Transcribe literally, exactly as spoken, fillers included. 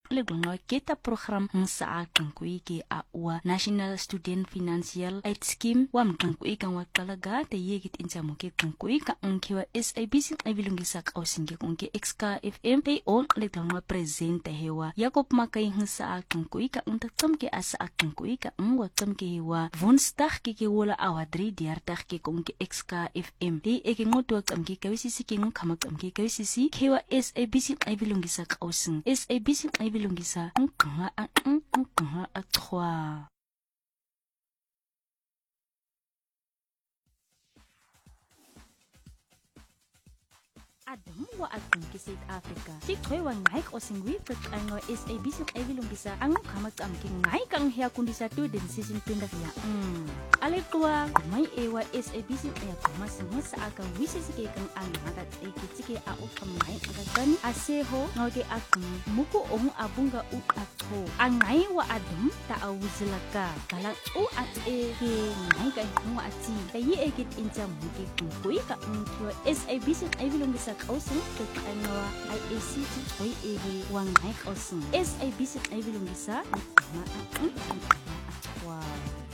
le gongwa keta program ngsa aqangkui ke a wa National Student Financial Aid Scheme wa mqangkui kan wa qalaga te yekit intsamo ke qangkui ka unkiwa S A B C abilungisa ka osinge konke Xka F M te on le gongwa presente hewa Jacob Makai ngsa aqangkui ka untaqam ke asa aqangkui ka ngwa qam ke hewa Woensdag ke ke wola awa drie dertig ke konke Xka F M te eke ngoto qam ke kawisisi ke ngkhama qam ke kawisisi kewa S A B C abilungisa ka osing S A B C abilungisa ngqa a ngqa a tkhwa Adam wa atung ke South Africa. Si khoy wa ngai ko singwi pek ano S A B C abilungisa ang khama qam ke ngai kang hia kundisa tu den season pinda ya. Mm. Ale kwa mai ewa S A B C ya kuma singas aka wisisi ke kang ang nagat e kitike a u kam ngai aga kan aseho ngoge akung muku ong abunga u atho. Ang ngai wa Adam ta awuzlaka. Kala u at e ke ngai kai mo ati. Kayi e kit inja mu ke kuy ka ang S A B C abilungisa Osin ke anwa I A C T oi ege wang naik osin S A B C abilungisa ma a wow